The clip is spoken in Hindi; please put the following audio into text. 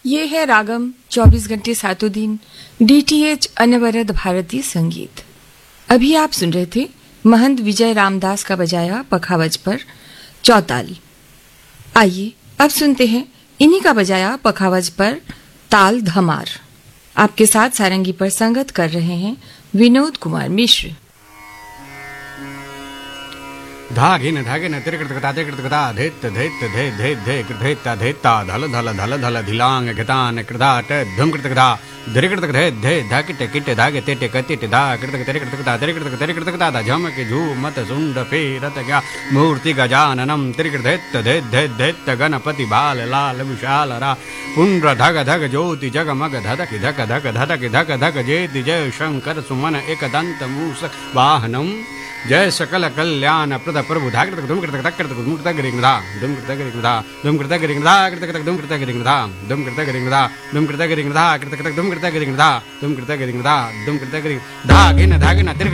ये है रागम 24 घंटे सातों दिन DTH अनवरत भारतीय संगीत। अभी आप सुन रहे थे महंत विजय रामदास का बजाया पखावज पर चौताल। आइए अब सुनते हैं इन्हीं का बजाया पखावज पर ताल धमार। आपके साथ सारंगी पर संगत कर रहे हैं विनोद कुमार मिश्र। धागिन धागिन तिरकृतकता तिरकृतकता धेत धेत धे धे धे कृधेता धेता धल धल धल धल धिलांग घतान कृधाट धुमकृतकता तिरकृतक धे धे धाकिट किट धागे तेटे कतिट धा कृतक तिरकृतकता तिरकृतक तिरकृतकता धा झमक झू मत सुंड फेरत क्या मूर्ति गजाननम तिरकृधेत धे धे धेत गणपति बाल लाल विशाल रा पुंड्र धग धग ज्योति जगमग धधक धक धक धधक धक धक जेति जय शंकर सुमन एकदंत मूषक वाहनम जय सकल कल्याण प्रद प्रभु धाकृतक धुमकृतक तकृतक धुमकृतक गिरिंगधा धुमकृतक गिरिंगधा धुमकृतक गिरिंगधा कृतक धुमकृतक गिरिंगधा धुमकृतक गिरिंगधा धुमकृतक गिरिंगधा कृतक धुमकृतक गिरिंगधा धुमकृतक गिरिंगधा धुमकृतक गिरिंगधा धागिन धागिन